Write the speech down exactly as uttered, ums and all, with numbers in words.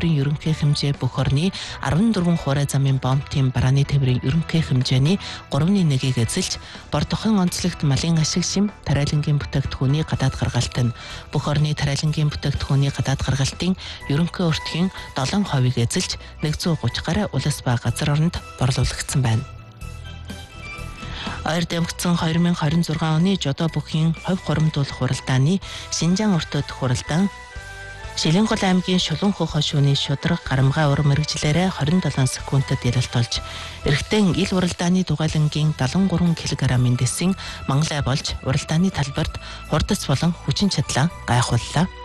тээврийн ерөнхий хэмжээ бүх орны арван дөрвөн хуурай замын бомбтын барааны тээврийн ерөнхий хэмжээний гурван нэгийг эзэлж, бордохон онцлогт малын ашиг шим тариалангийн бүтээгдэхүүний гадаад гаргалт нь бүх орны тариалангийн бүтээгдэхүүний гадаад гаргалтын ерөнхий өртгийн долоон хувийг эзэлж нэг зуун гурван гаруй улс ба газар оронд борлуулагдсан байна. Ойр дамжсан хоёр мың двадцать шесть оны жодоо бүхийн хувь хуримдуулах хуралдааны Шинжаан өртөд хуралдаан Шилэнгол аймгийн Шулуунхөх хошууны шудраг гарамгай урам мэрэгжлээрээ двадцать seven секундэд яралт болж, эрэгтэн ил уралдааны дугайлангийн seventy three килограммын дэсийн мангалай болж уралдааны талбарт хурдац болон хүчин чадлаа гайхууллаа.